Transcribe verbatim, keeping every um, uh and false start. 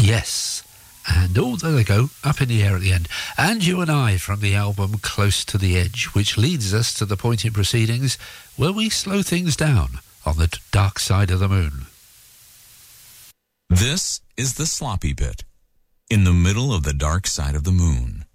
Yes. And oh, there they go, up in the air at the end. And You and I from the album Close to the Edge, which leads us to the point in proceedings where we slow things down on the dark side of the moon. This is the sloppy bit. In the middle of the dark side of the moon.